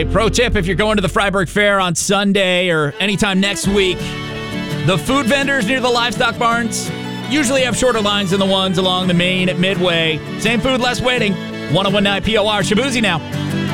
way. Pro tip, if you're going to the Freiburg Fair on Sunday or anytime next week, the food vendors near the livestock barns usually have shorter lines than the ones along the main at Midway. Same food, less waiting. 101.9 POR. Shabuzi now.